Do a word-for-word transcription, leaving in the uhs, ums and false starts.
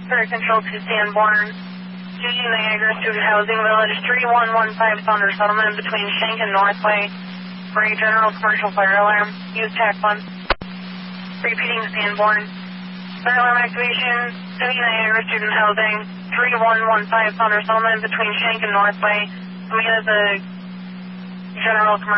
Fire Control to Sanborn. G Niagara Student Housing Village, three one one five Thunder Settlement between Shank and Northway. For a general commercial fire alarm. Use T A C one. Repeating Sanborn. Fire alarm activation, G Niagara Student Housing, three one one five Thunder Settlement between Shank and Northway. Coming as a general commercial.